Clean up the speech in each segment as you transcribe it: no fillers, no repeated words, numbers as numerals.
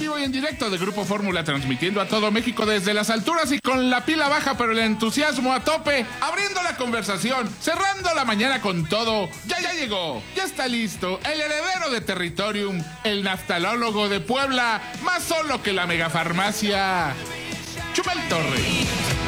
vivo y en directo de Grupo Fórmula, transmitiendo a todo México desde las alturas y con la pila baja, pero el entusiasmo a tope, abriendo la conversación, cerrando la mañana con todo. Ya llegó, ya está listo, el heredero de Territorium, el naftalólogo de Puebla, más solo que la megafarmacia, Chumel Torres.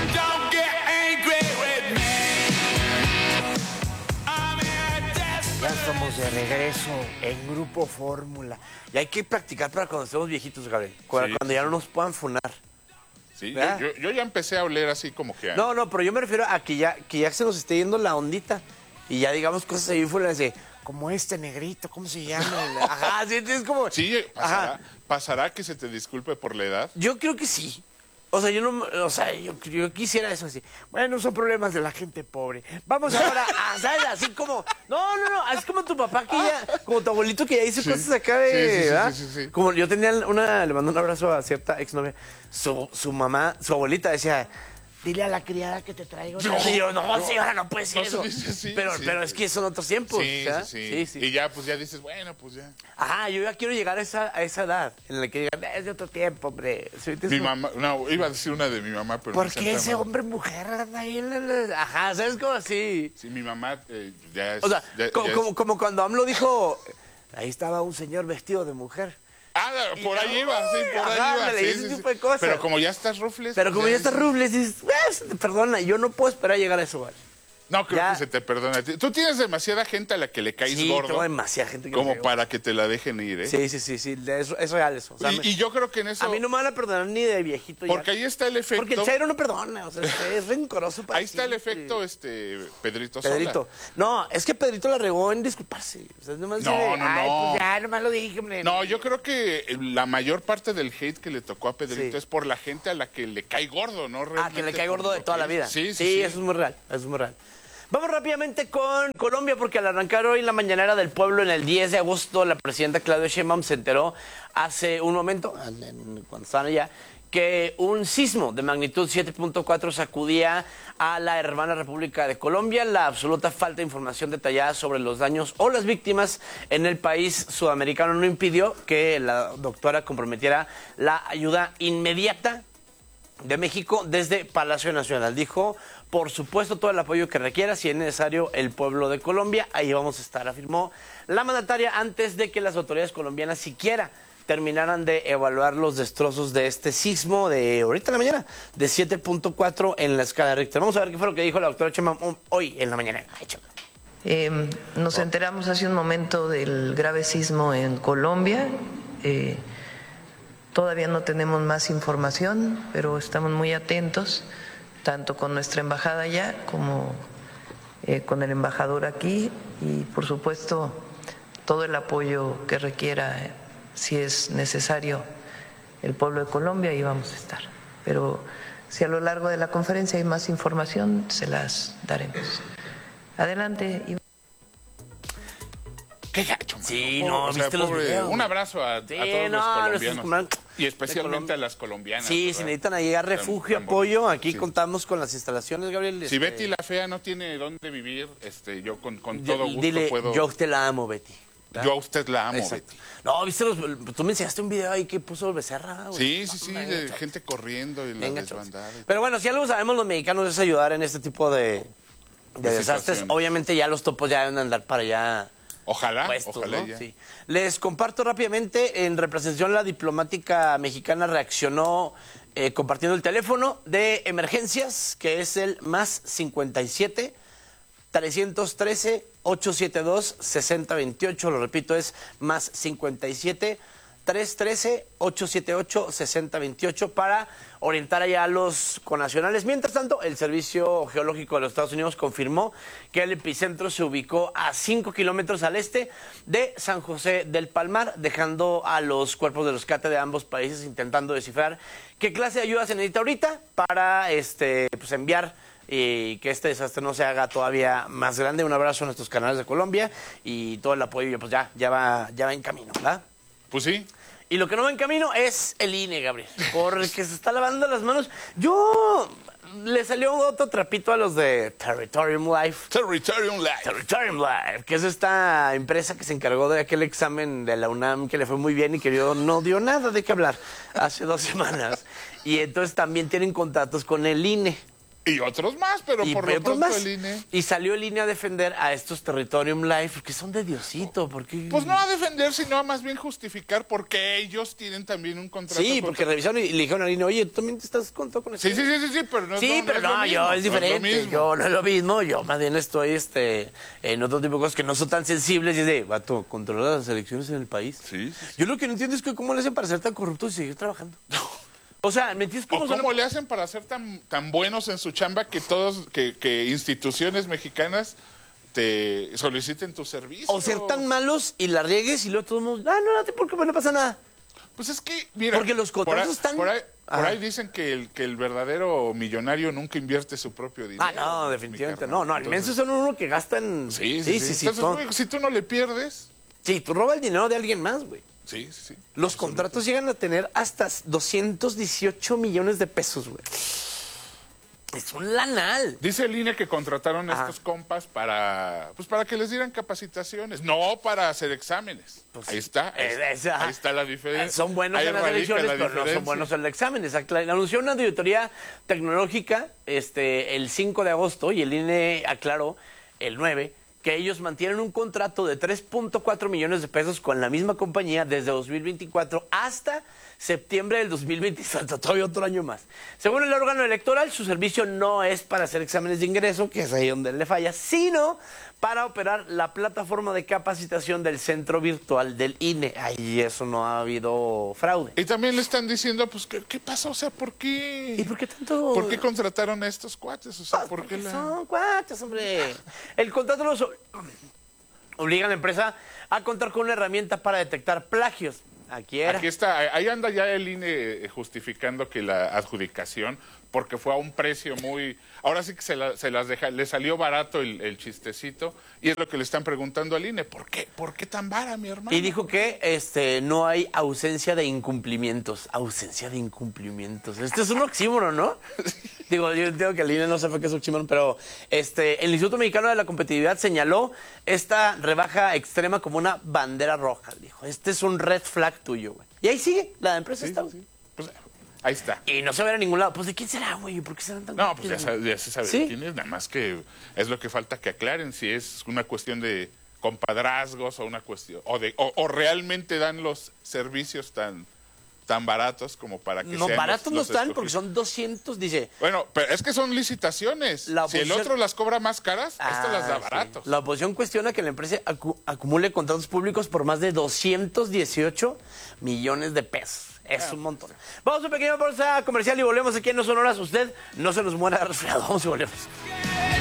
Ya estamos de regreso en Grupo Fórmula. Y hay que practicar para cuando estemos viejitos, Gabriel. Cuando ya no nos puedan funar. Sí, yo ya empecé a oler así como que... No, pero yo me refiero a que ya se nos esté yendo la ondita. Y ya digamos cosas ahí fuera de... Como este negrito, ¿cómo se llama? Ajá, sí, es como... Sí, ¿pasará que se te disculpe por la edad? Yo creo que sí. O sea, yo quisiera eso así. Bueno, son problemas de la gente pobre. Vamos ahora a, ¿sabes? Así como... No, es como tu papá que ya... Como tu abuelito que ya hizo cosas acá de... Sí. Como yo tenía le mando un abrazo a cierta exnovia. Su mamá, su abuelita decía... Dile a la criada que te traigo. Y yo, no, señora, no puede ser eso. Pero es que son otros tiempos. Sí. Y ya, pues ya dices, bueno, pues ya. Ajá, yo ya quiero llegar a esa edad en la que digan, es de otro tiempo, hombre. Mi mamá, no, iba a decir una de mi mamá, pero... ¿Por qué ese hombre-mujer anda ahí? Ajá, ¿sabes cómo así? Sí, mi mamá ya es... O sea, como cuando AMLO dijo, ahí estaba un señor vestido de mujer. Por ahí iba, ese tipo de cosas. Pero como ya estás rufles... dices, perdona, yo no puedo esperar a llegar a eso, ¿vale? No, creo que se te perdona. Tú tienes demasiada gente a la que le caes gordo. Tengo demasiada gente que como para que te la dejen ir, ¿eh? Sí, es real eso. O sea, y yo creo que en eso... A mí no me van a perdonar ni de viejito. Porque ahí está el efecto... Porque el Chairo no perdona, o sea, es rencoroso para ahí está el efecto, Pedrito Sola. No, es que Pedrito la regó en disculparse. O sea, no. Pues ya, nomás lo dije, hombre. No, yo creo que la mayor parte del hate que le tocó a Pedrito es por la gente a la que le cae gordo, ¿no? Que le cae gordo de toda la vida. Sí, eso es muy real, Vamos rápidamente con Colombia, porque al arrancar hoy la mañanera del pueblo en el 10 de agosto, la presidenta Claudia Sheinbaum se enteró hace un momento, cuando estaban allá, que un sismo de magnitud 7.4 sacudía a la hermana República de Colombia. La absoluta falta de información detallada sobre los daños o las víctimas en el país sudamericano no impidió que la doctora comprometiera la ayuda inmediata de México desde Palacio Nacional. Dijo, por supuesto, todo el apoyo que requiera, si es necesario, el pueblo de Colombia, ahí vamos a estar, afirmó la mandataria antes de que las autoridades colombianas siquiera terminaran de evaluar los destrozos de este sismo de ahorita en la mañana, de 7.4 en la escala Richter. Vamos a ver qué fue lo que dijo la doctora Sheinbaum hoy en la mañana. Nos enteramos hace un momento del grave sismo en Colombia. Todavía no tenemos más información, pero estamos muy atentos, tanto con nuestra embajada allá como con el embajador aquí, y por supuesto todo el apoyo que requiera, si es necesario, el pueblo de Colombia, ahí vamos a estar. Pero si a lo largo de la conferencia hay más información, se las daremos. Adelante. Qué gacho, man. Sí, ¿viste los videos? Un abrazo a todos los colombianos. Y especialmente a las colombianas. Sí, ¿verdad? Si necesitan llegar refugio, apoyo, aquí contamos con las instalaciones, Gabriel. Si Betty la fea no tiene dónde vivir, yo con todo gusto dile, puedo... yo a usted la amo, Betty. ¿verdad? Yo a usted la amo, Betty. No, ¿viste tú me enseñaste un video ahí que puso Becerra, güey? Sí, de gente corriendo y la desbandada. Pero bueno, si algo sabemos los mexicanos es ayudar en este tipo de desastres. Obviamente ya los topos ya deben andar para allá... Ojalá, ¿no? ya. Sí. Les comparto rápidamente, en representación la diplomática mexicana reaccionó compartiendo el teléfono de emergencias, que es el +57 313 872 6028. Lo repito, es +57 313 878 6028 para orientar allá a los connacionales. Mientras tanto, el Servicio Geológico de los Estados Unidos confirmó que el epicentro se ubicó a 5 kilómetros al este de San José del Palmar, dejando a los cuerpos de rescate de ambos países intentando descifrar qué clase de ayuda se necesita ahorita para enviar y que este desastre no se haga todavía más grande. Un abrazo a nuestros canales de Colombia y todo el apoyo pues ya va en camino, ¿verdad? Pues sí. Y lo que no va en camino es el INE, Gabriel, porque se está lavando las manos. Yo... Le salió otro trapito a los de Territorium Life. Territorium Life, que es esta empresa que se encargó de aquel examen de la UNAM que le fue muy bien y que no dio nada de qué hablar hace 2 semanas. Y entonces también tienen contratos con el INE. Y otros más, pero por lo pronto el INE. Y salió el INE a defender a estos Territorium Life, porque son de Diosito, porque... Pues no a defender, sino a más bien justificar porque ellos tienen también un contrato. Sí, porque revisaron y le dijeron al INE, oye, tú también te estás contando con eso. Sí, pero no es sí, pero no, yo es diferente. Yo no es lo mismo, yo más bien estoy en otro tipo de cosas que no son tan sensibles. Y de, vato, controlar las elecciones en el país. Sí. Yo lo que no entiendo es que cómo le hacen para ser tan corruptos y seguir trabajando. O sea, ¿me entiendes cómo? ¿O cómo le hacen para ser tan buenos en su chamba que instituciones mexicanas te soliciten tu servicio? O ser tan malos y la riegues y luego todos mundo, porque no pasa nada. Pues es que, mira, porque los contratos están... Por ahí dicen que el verdadero millonario nunca invierte su propio dinero. No, definitivamente no. No, inmensos son uno que gastan... Sí. Entonces, si tú no le pierdes... Sí, tú robas el dinero de alguien más, güey. Sí. Los contratos llegan a tener hasta 218 millones de pesos, güey. Es un lanal. Dice el INE que contrataron a estos compas para que les dieran capacitaciones, no para hacer exámenes. Pues ahí está la diferencia. Son buenos en las elecciones, pero no son buenos en el examen. Exacto. Anunció una auditoría tecnológica el 5 de agosto y el INE aclaró el 9 que ellos mantienen un contrato de 3.4 millones de pesos con la misma compañía desde 2024 hasta septiembre del 2027, todavía otro año más. Según el órgano electoral, su servicio no es para hacer exámenes de ingreso, que es ahí donde le falla, sino para operar la plataforma de capacitación del centro virtual del INE. Ahí eso no ha habido fraude. Y también le están diciendo, pues, ¿qué pasa? O sea, ¿por qué? ¿Y por qué tanto? ¿Por qué contrataron a estos cuates? O sea, ¿por qué son cuates, hombre. El contrato los obliga a la empresa a contar con una herramienta para detectar plagios. Aquí está, ahí anda ya el INE justificando que la adjudicación, porque fue a un precio muy... Ahora sí que le salió barato el chistecito, y es lo que le están preguntando al INE. ¿Por qué? ¿Por qué tan vara, mi hermano? Y dijo que no hay ausencia de incumplimientos. Ausencia de incumplimientos. Este es un oxímoron, ¿no? Digo, yo entiendo que el INE no sabe qué es oxímoron, pero el Instituto Mexicano de la Competitividad señaló esta rebaja extrema como una bandera roja. Dijo, este es un red flag tuyo, güey. Y ahí sigue, la empresa está... Sí. Pues, ahí está. Y no se ve a ningún lado. Pues, ¿de quién será, güey? ¿Por qué serán tan... No, pues ya se sabe de quién es. Nada más que es lo que falta que aclaren si es una cuestión de compadrazgos o una cuestión... O realmente dan los servicios tan baratos como para que sean baratos los no están porque son 200, dice. Bueno, pero es que son licitaciones. Si el otro las cobra más caras, esto las da baratos. La oposición cuestiona que la empresa acumule contratos públicos por más de 218 millones de pesos. Es un montón. Vamos a una pequeña pausa comercial y volvemos aquí en No Son Horas. Usted no se nos muera de resfriado. Vamos y volvemos.